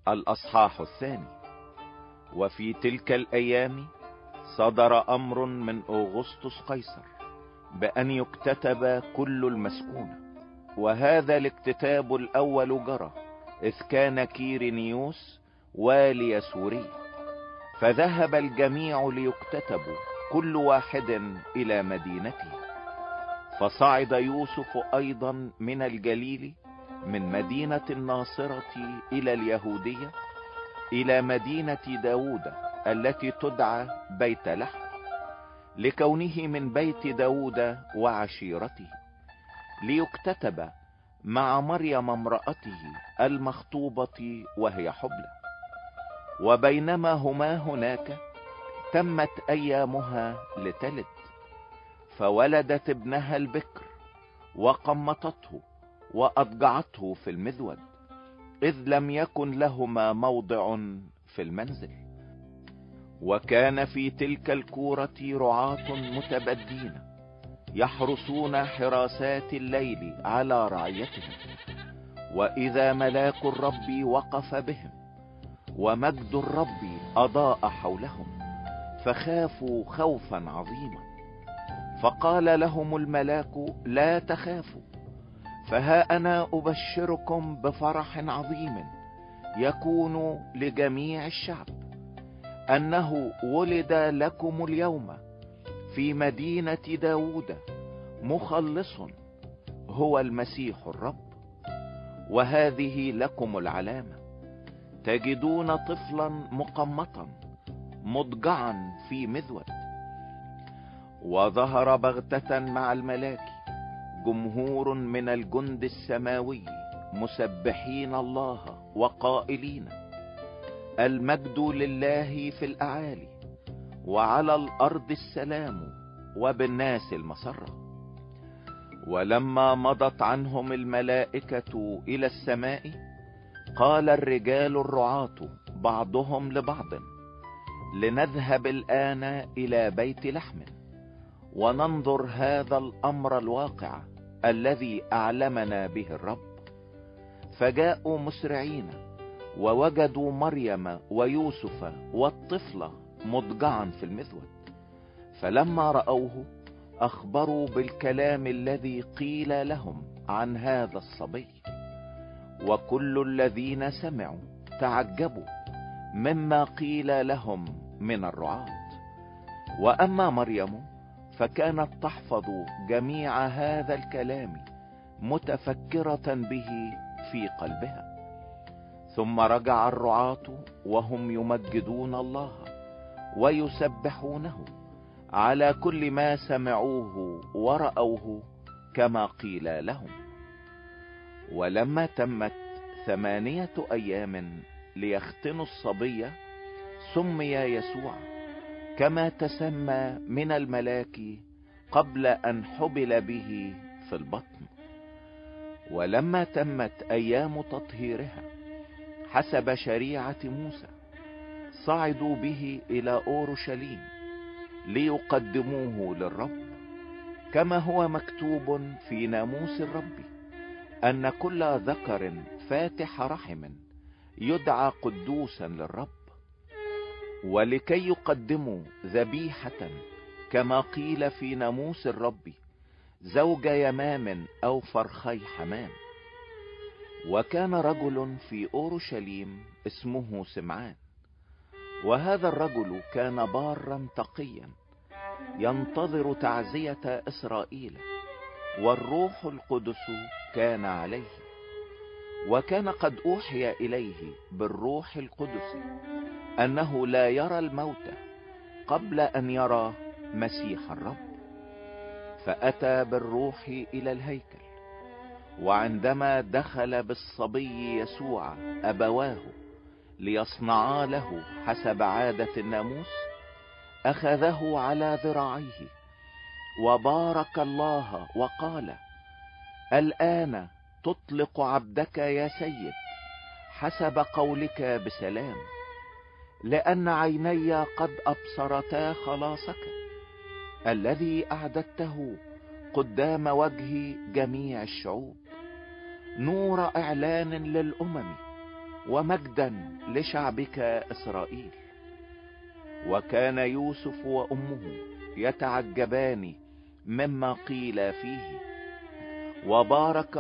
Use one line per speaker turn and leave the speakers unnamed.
الأصحاح 2. وفي تلك الأيام صدر أمر من أغسطس قيصر بأن يكتتب كل المسكونة، وهذا الاكتتاب الأول جرى إذ كان كيرينيوس والي سوريا، فذهب الجميع ليكتتبوا كل واحد إلى مدينته. فصعد يوسف أيضا من الجليل من مدينة الناصرة إلى اليهودية إلى مدينة داود التي تدعى بيت لحم، لكونه من بيت داود وعشيرته، ليكتتب مع مريم امرأته المخطوبة وهي حبلى. وبينما هما هناك تمت أيامها لتلد، فولدت ابنها البكر وقمطته وأضجعته في المذود، إذ لم يكن لهما موضع في المنزل. وكان في تلك الكورة رعاة متبدين يحرسون حراسات الليل على رعيتهم، وإذا ملاك الرب وقف بهم ومجد الرب أضاء حولهم، فخافوا خوفا عظيما. فقال لهم الملاك: لا تخافوا، فها أنا أبشركم بفرح عظيم يكون لجميع الشعب، أنه ولد لكم اليوم في مدينة داود مخلص، هو المسيح الرب. وهذه لكم العلامة: تجدون طفلا مقمطا مضجعا في مذود. وظهر بغتة مع الملاك جمهور من الجند السماوي مسبحين الله وقائلين: المجد لله في الأعالي، وعلى الأرض السلام، وبالناس المسرة. ولما مضت عنهم الملائكة إلى السماء، قال الرجال الرعاة بعضهم لبعض: لنذهب الآن إلى بيت لحم وننظر هذا الأمر الواقع الذي أعلمنا به الرب. فجاءوا مسرعين ووجدوا مريم ويوسف والطفل مضجعا في المذود، فلما رأوه أخبروا بالكلام الذي قيل لهم عن هذا الصبي. وكل الذين سمعوا تعجبوا مما قيل لهم من الرعاة. وأما مريم فكانت تحفظ جميع هذا الكلام متفكرة به في قلبها. ثم رجع الرعاة وهم يمجدون الله ويسبحونه على كل ما سمعوه ورأوه كما قيل لهم. ولما تمت 8 أيام ليختنوا الصبي، سمي يسوع كما تسمى من الملاك قبل أن حبل به في البطن. ولما تمت أيام تطهيرها حسب شريعة موسى، صعدوا به إلى أورشليم ليقدموه للرب، كما هو مكتوب في ناموس الرب أن كل ذكر فاتح رحم يدعى قدوسا للرب. ولكي يقدموا ذبيحة كما قيل في ناموس الرب، زوج يمام أو فرخي حمام. وكان رجل في أورشليم اسمه سمعان، وهذا الرجل كان بارا تقيا ينتظر تعزية إسرائيل، والروح القدس كان عليه. وكان قد أوحي إليه بالروح القدس أنه لا يرى الموت قبل أن يرى مسيح الرب. فأتى بالروح إلى الهيكل، وعندما دخل بالصبي يسوع أبواه ليصنعا له حسب عادة الناموس، أخذه على ذراعيه وبارك الله وقال: الآن تطلق عبدك يا سيد حسب قولك بسلام، لأن عيني قد أبصرتا خلاصك الذي أعددته قدام وجه جميع الشعوب، نور إعلان للأمم ومجدا لشعبك إسرائيل. وكان يوسف وأمه يتعجبان مما قيل فيه، وبارك